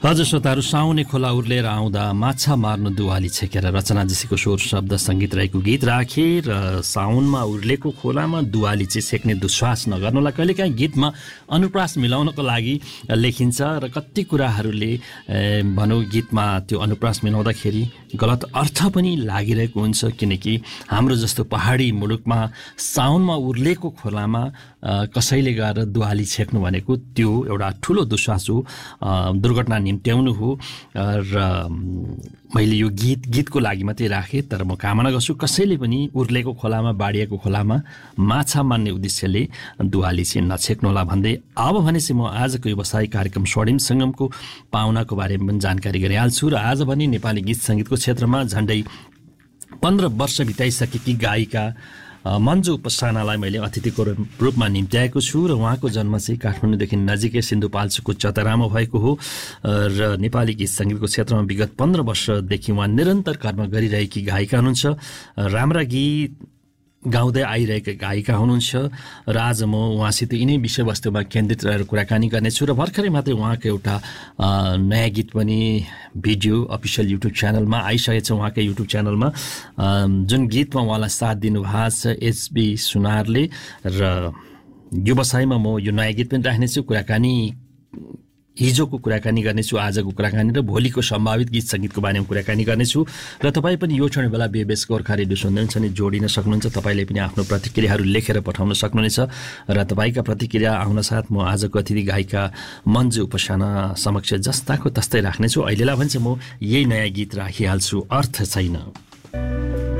हजुर श्रोताहरू, साउने खोला उर्लेर आउँदा माछा मार्नु दुवाली छेकेर रचना जीसीको स्वर शब्द सङ्गीत रहेको गीत राखे र साउनमा उर्लेको खोलामा दुवाली चाहिँ सेक्ने दुश्वास नगर्नुलाई कहिलेकाहीँ गीतमा अनुप्रास मिलाउनको लागि लेखिन्छ र कति कुराहरूले भनौँ गीतमा त्यो अनुप्रास मिलाउँदाखेरि गलत अर्थ पनि लागिरहेको हुन्छ, किनकि हाम्रो जस्तो पहाडी मुलुकमा साउनमा उर्लेको खोलामा कसैले गएर दुवाली छेक्नु भनेको त्यो एउटा ठुलो दुश्वास हो, दुर्घटना निम्त्याउनु हो। र मैले यो गीतको लागि मात्रै राखेँ, तर म कामना गर्छु कसैले पनि उर्लेको खोलामा, बाडिएको खोलामा माछा मार्ने उद्देश्यले दुवाली चाहिँ नछेक्नुहोला भन्दै अब भने चाहिँ म आजको व्यवसायिक कार्यक्रम स्वर्णिम सङ्गमको पाहुनाको बारेमा पनि जानकारी गरिहाल्छु। र आज भने नेपाली गीत सङ्गीतको क्षेत्रमा झन्डै 15 वर्ष बिताइसकेकी गायिका मन्जु उपसानालाई मैले अतिथिको रूपमा निम्त्याएको छु र उहाँको जन्म चाहिँ काठमाडौँदेखि नजिकै सिन्धुपाल्चोकको चतरामा भएको हो र नेपाली गीत सङ्गीतको क्षेत्रमा विगत 15 वर्षदेखि उहाँ निरन्तर कर्म गरिरहेकी गायिका हुनुहुन्छ। राम्रा गीत गाउँदै आइरहेका गायिका हुनुहुन्छ र आज म उहाँसित यिनै विषयवस्तुमा केन्द्रित रहेर कुराकानी गर्नेछु। र भर्खरै मात्रै उहाँको एउटा नयाँ गीत पनि भिडियो अफिसियल युट्युब च्यानलमा आइसकेको छ। उहाँकै युट्युब च्यानलमा जुन गीतमा उहाँलाई साथ दिनुभएको छ एचबी सुनारले, र व्यवसायमा म यो नयाँ गीत पनि राख्नेछु। कुराकानी हिजोको कुराकानी गर्नेछु, आजको कुराकानी र भोलिको सम्भावित गीत सङ्गीतको बारेमा कुराकानी गर्नेछु। र तपाईँ पनि यो क्षण बेला बेबेस गोर्खा रेडियो सुन्नुहुन्छ भने जोडिन सक्नुहुन्छ। तपाईँले पनि आफ्नो प्रतिक्रियाहरू लेखेर पठाउन सक्नुहुनेछ र तपाईँका प्रतिक्रिया आउन साथ म आजको अतिथि गायिका मन्जु उपसाना समक्ष जस्ताको तस्तै राख्नेछु। अहिलेलाई भने चाहिँ म यही नयाँ गीत राखिहाल्छु, अर्थ छैन।